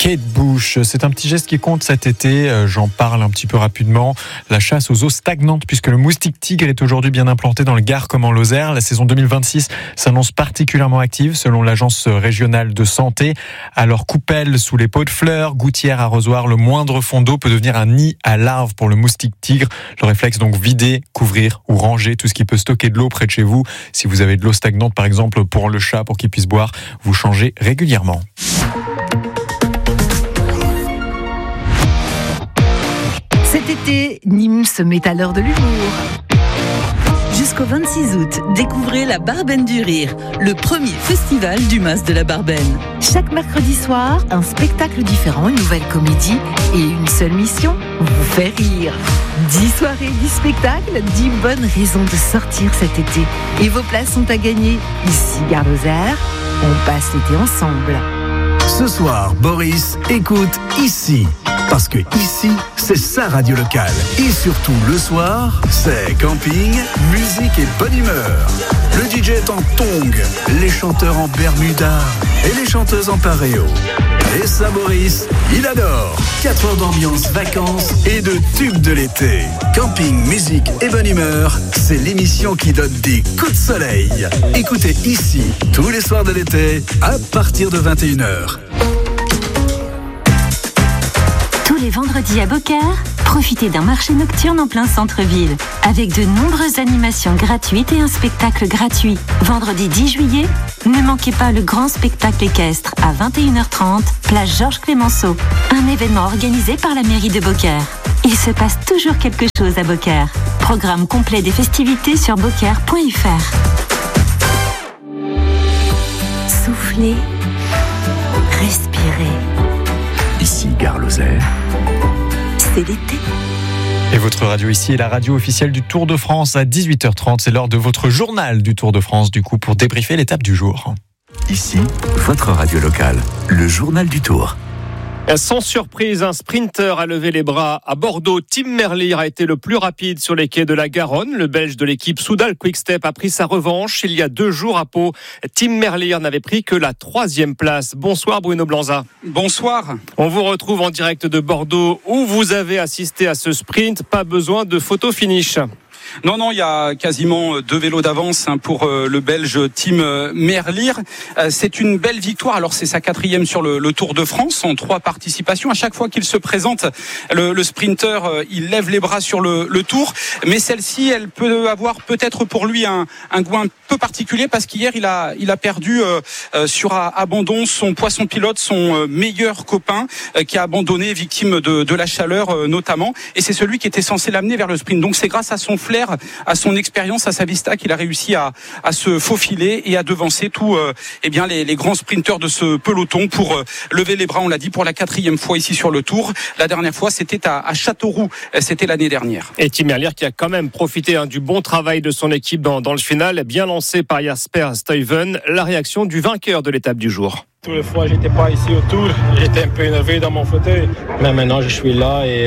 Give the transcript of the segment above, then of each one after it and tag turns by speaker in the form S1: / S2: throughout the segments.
S1: Kate Bush, c'est un petit geste qui compte cet été, j'en parle un petit peu rapidement. La chasse aux eaux stagnantes, puisque le moustique tigre est aujourd'hui bien implanté dans le Gard comme en Lozère. La saison 2026 s'annonce particulièrement active selon l'agence régionale de santé. Alors coupelle sous les pots de fleurs, gouttière, arrosoir, le moindre fond d'eau peut devenir un nid à larves pour le moustique tigre. Le réflexe donc vider, couvrir ou ranger tout ce qui peut stocker de l'eau près de chez vous. Si vous avez de l'eau stagnante par exemple pour le chat, pour qu'il puisse boire, vous changez régulièrement.
S2: Cet été, Nîmes se met à l'heure de l'humour. Jusqu'au 26 août, découvrez la Barbaine du Rire, le premier festival du Mas de la Barbaine. Chaque mercredi soir, un spectacle différent, une nouvelle comédie et une seule mission, vous faire rire. 10 soirées, 10 spectacles, 10 bonnes raisons de sortir cet été. Et vos places sont à gagner. Ici, Gare Lozère, on passe l'été ensemble.
S3: Ce soir, Boris écoute Ici. Parce que ici, c'est sa radio locale. Et surtout, le soir, c'est camping, musique et bonne humeur. Le DJ est en tongs, les chanteurs en bermuda et les chanteuses en paréo. Et ça, Boris, il adore. 4 heures d'ambiance, vacances et de tubes de l'été. Camping, musique et bonne humeur, c'est l'émission qui donne des coups de soleil. Écoutez Ici, tous les soirs de l'été, à partir de 21h.
S4: Tous les vendredis à Beaucaire, profitez d'un marché nocturne en plein centre-ville, avec de nombreuses animations gratuites et un spectacle gratuit. Vendredi 10 juillet, ne manquez pas le grand spectacle équestre à 21h30, place Georges Clémenceau, un événement organisé par la mairie de Beaucaire. Il se passe toujours quelque chose à Beaucaire. Programme complet des festivités sur beaucaire.fr. Soufflez, respirez.
S3: Ici, Gare Lozère.
S2: C'est l'été.
S1: Et votre radio ici est la radio officielle du Tour de France à 18h30. C'est l'heure de votre journal du Tour de France, du coup, pour débriefer l'étape du jour.
S3: Ici, votre radio locale, le journal du Tour.
S5: Sans surprise, un sprinter a levé les bras à Bordeaux. Tim Merlier a été le plus rapide sur les quais de la Garonne. Le Belge de l'équipe Soudal Quick-Step a pris sa revanche il y a 2 jours à Pau. Tim Merlier n'avait pris que la 3e place. Bonsoir Bruno Blanza.
S6: Bonsoir.
S5: On vous retrouve en direct de Bordeaux où vous avez assisté à ce sprint. Pas besoin de photo finish.
S6: Non, il y a quasiment 2 vélos d'avance pour le Belge Tim Merlier. C'est une belle victoire. Alors c'est sa 4e sur le Tour de France en 3 participations. À chaque fois qu'il se présente, le sprinter, il lève les bras sur le Tour. Mais celle-ci, elle peut avoir peut-être pour lui un goût un peu particulier parce qu'hier il a perdu sur abandon son poisson pilote, son meilleur copain qui a abandonné, victime de la chaleur notamment. Et c'est celui qui était censé l'amener vers le sprint. Donc c'est grâce à son flair, à son expérience, à sa vista qu'il a réussi à se faufiler et à devancer tous les grands sprinteurs de ce peloton pour lever les bras, on l'a dit, pour la 4e fois ici sur le Tour. La dernière fois c'était à Châteauroux, c'était l'année dernière.
S5: Et Tim Merlier qui a quand même profité du bon travail de son équipe dans le final, bien lancé par Jasper Stuyven. La réaction du vainqueur de l'étape du jour.
S7: Toutes les fois, j'étais pas ici au Tour, j'étais un peu énervé dans mon fauteuil. Mais maintenant, je suis là et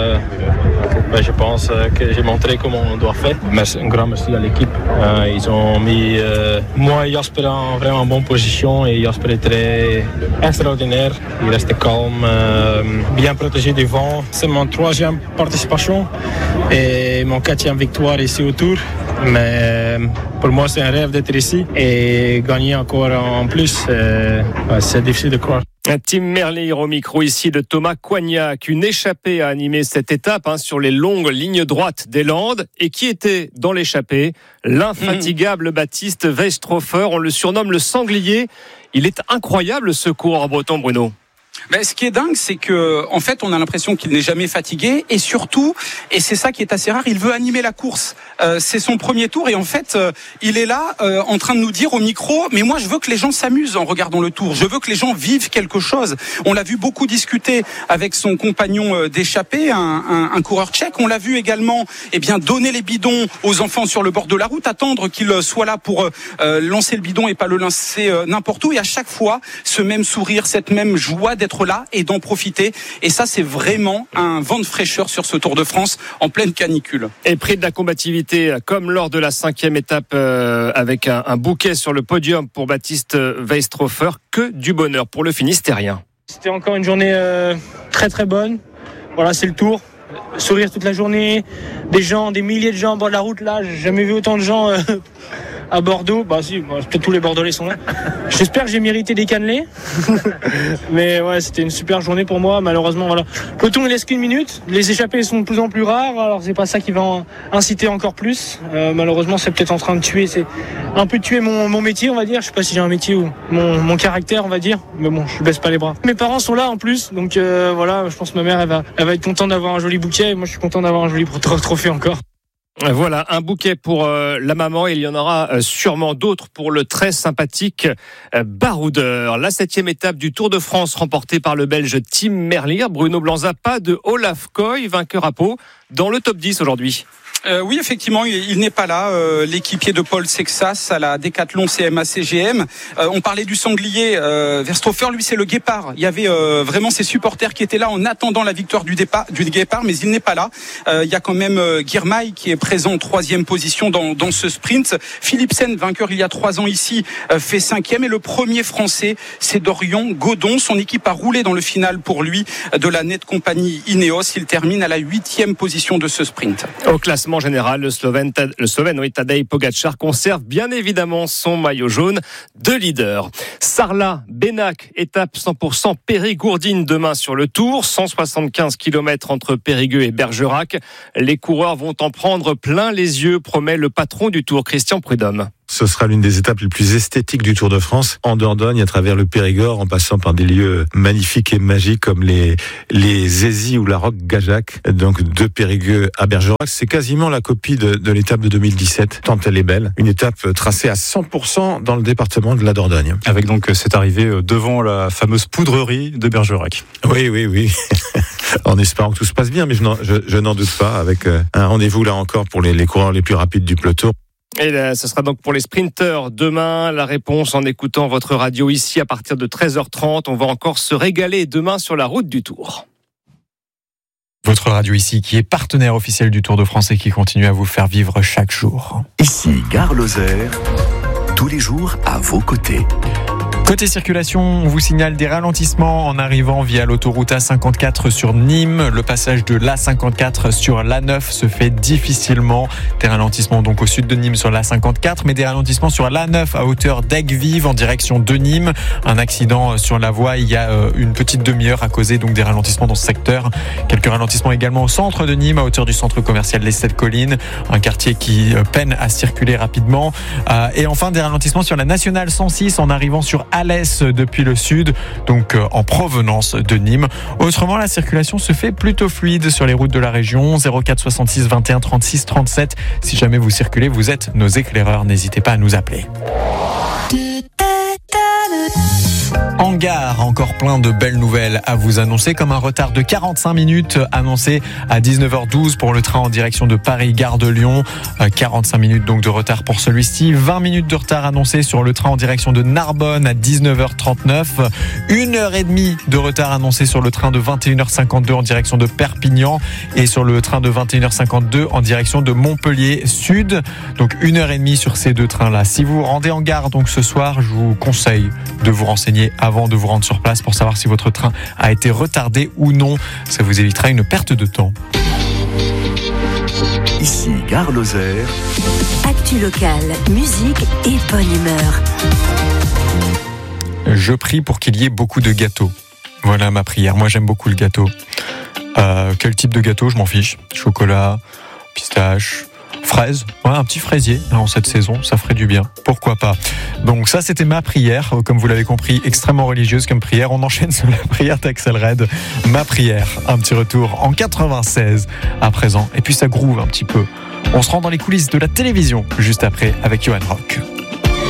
S7: je pense que j'ai montré comment on doit faire. Merci, un grand merci à l'équipe. Ils ont mis moi et Jasper en vraiment bonne position et Jasper est très extraordinaire. Il reste calme, bien protégé du vent. C'est mon 3e participation et mon 4e victoire ici au Tour. Mais pour moi, c'est un rêve d'être ici et gagner encore en plus. C'est difficile de croire.
S5: Tim Merlier au micro ici de Thomas Coignac. Une échappée a animé cette étape sur les longues lignes droites des Landes. Et qui était dans l'échappée? L'infatigable Baptiste Weistrofer. On le surnomme le sanglier. Il est incroyable ce coureur breton, Bruno.
S6: Ben, ce qui est dingue, c'est que en fait, on a l'impression qu'il n'est jamais fatigué et surtout, et c'est ça qui est assez rare, il veut animer la course. C'est son premier tour et en fait, il est là en train de nous dire au micro, mais moi, je veux que les gens s'amusent en regardant le Tour. Je veux que les gens vivent quelque chose. On l'a vu beaucoup discuter avec son compagnon d'échappée, un coureur tchèque. On l'a vu également, donner les bidons aux enfants sur le bord de la route, attendre qu'il soit là pour lancer le bidon et pas le lancer n'importe où. Et à chaque fois, ce même sourire, cette même joie d'être là et d'en profiter. Et ça, c'est vraiment un vent de fraîcheur sur ce Tour de France en pleine canicule.
S5: Et près de la combativité, comme lors de la 5e étape avec un bouquet sur le podium pour Baptiste Weistrofer, que du bonheur pour le Finistérien.
S8: C'était encore une journée très très bonne. Voilà, c'est le Tour. Sourire toute la journée, des milliers de gens à bord de la route. Là, j'ai jamais vu autant de gens à Bordeaux. Bah si, peut-être tous les Bordelais sont là. J'espère que j'ai mérité des cannelés. Mais ouais, c'était une super journée pour moi. Malheureusement, voilà. Le peloton ne laisse qu'une minute. Les échappées sont de plus en plus rares. Alors c'est pas ça qui va inciter encore plus. Malheureusement, c'est peut-être en train de tuer. C'est un peu tuer mon métier, on va dire. Je sais pas si j'ai un métier ou mon caractère, on va dire. Mais bon, je baisse pas les bras. Mes parents sont là en plus, donc voilà. Je pense que ma mère, elle va être contente d'avoir un joli bouquet. Et moi, je suis content d'avoir un joli trophée encore.
S5: Voilà, un bouquet pour la maman. Il y en aura sûrement d'autres pour le très sympathique baroudeur. La 7e étape du Tour de France remportée par le Belge Tim Merlier. Bruno Blanza, pas de Olaf Koy, vainqueur à Pau, dans le top 10 aujourd'hui.
S6: Oui, effectivement, il n'est pas là. L'équipier de Paul Sexas à la Décathlon CMA-CGM. On parlait du sanglier. Verstappen, lui, c'est le guépard. Il y avait vraiment ses supporters qui étaient là en attendant la victoire du guépard, mais il n'est pas là. Il y a quand même Girmay qui est présent en 3e position dans ce sprint. Philipsen, vainqueur il y a 3 ans ici, fait 5e. Et le premier français, c'est Dorian Godon. Son équipe a roulé dans le final pour lui de la Net Company Ineos. Il termine à la 8e position de ce sprint.
S5: Au classement général, le Slovène Tadej Pogačar conserve bien évidemment son maillot jaune de leader. Sarlat, Benac, étape 100% Périgourdine demain sur le Tour, 175 km entre Périgueux et Bergerac. Les coureurs vont en prendre plein les yeux, promet le patron du Tour, Christian Prudhomme.
S9: Ce sera l'une des étapes les plus esthétiques du Tour de France, en Dordogne, à travers le Périgord, en passant par des lieux magnifiques et magiques comme les Zézis ou la Roque Gajac, donc de Périgueux à Bergerac. C'est quasiment la copie de l'étape de 2017, tant elle est belle. Une étape tracée à 100% dans le département de la Dordogne.
S10: Avec donc cette arrivée devant la fameuse poudrerie de Bergerac.
S9: Oui. En espérant que tout se passe bien, mais je n'en doute pas, avec un rendez-vous là encore pour les coureurs les plus rapides du peloton.
S5: Et là, ce sera donc pour les sprinteurs demain. La réponse en écoutant votre radio ici à partir de 13h30. On va encore se régaler demain sur la route du Tour.
S1: Votre radio ici qui est partenaire officiel du Tour de France et qui continue à vous faire vivre chaque jour.
S3: Ici, Gare Lozère, tous les jours à vos côtés.
S1: Côté circulation, on vous signale des ralentissements en arrivant via l'autoroute A54 sur Nîmes. Le passage de l'A54 sur l'A9 se fait difficilement. Des ralentissements donc au sud de Nîmes sur l'A54, mais des ralentissements sur l'A9 à hauteur d'Aigues-Vives en direction de Nîmes. Un accident sur la voie il y a une petite demi-heure a causé donc des ralentissements dans ce secteur. Quelques ralentissements également au centre de Nîmes, à hauteur du centre commercial Les 7 Collines. Un quartier qui peine à circuler rapidement. Et enfin des ralentissements sur la nationale 106 en arrivant sur Alès depuis le sud, donc en provenance de Nîmes. Autrement, la circulation se fait plutôt fluide sur les routes de la région. 04 66 21 36 37. Si jamais vous circulez, vous êtes nos éclaireurs. N'hésitez pas à nous appeler. En gare, encore plein de belles nouvelles à vous annoncer, comme un retard de 45 minutes annoncé à 19h12 pour le train en direction de Paris, gare de Lyon. 45 minutes donc de retard pour celui-ci. 20 minutes de retard annoncé sur le train en direction de Narbonne à 19h39. 1h30 de retard annoncé sur le train de 21h52 en direction de Perpignan et sur le train de 21h52 en direction de Montpellier Sud. Donc 1h30 sur ces deux trains-là. Si vous rendez en gare donc ce soir, je vous conseille de vous renseigner avant de vous rendre sur place pour savoir si votre train a été retardé ou non. Ça vous évitera une perte de temps.
S3: Ici, Gare Lozère.
S4: Actu locale, musique et bonne humeur.
S1: Je prie pour qu'il y ait beaucoup de gâteaux. Voilà ma prière. Moi, j'aime beaucoup le gâteau. Quel type de gâteau? Je m'en fiche. Chocolat, pistache, fraise, ouais, un petit fraisier en cette saison, ça ferait du bien, pourquoi pas. Donc ça c'était ma prière, comme vous l'avez compris, extrêmement religieuse comme prière. On enchaîne sur la prière d'Axel Red, ma prière, un petit retour en 96 à présent, et puis ça groove un petit peu. On se rend dans les coulisses de la télévision juste après avec Johan Rock.